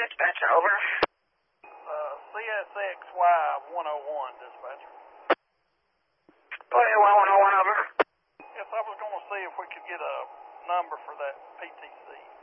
dispatcher, over. CSXY 101, dispatcher. Y 101, over. Yes, I was going to see if we could get a number for that PTC.